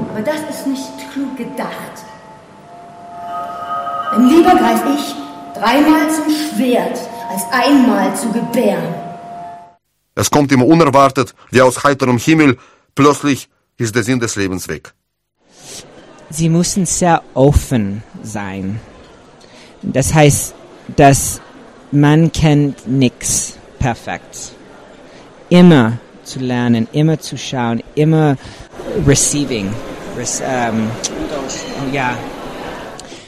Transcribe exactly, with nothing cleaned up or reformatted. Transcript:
aber das ist nicht klug gedacht. Denn lieber greif ich dreimal zum Schwert, als einmal zu gebären. Es kommt immer unerwartet, wie aus heiterem Himmel. Plötzlich ist der Sinn des Lebens weg. Sie müssen sehr offen sein. Das heißt, dass man kennt nichts perfekt. Immer zu lernen, immer zu schauen, immer receiving. Res, um, ja.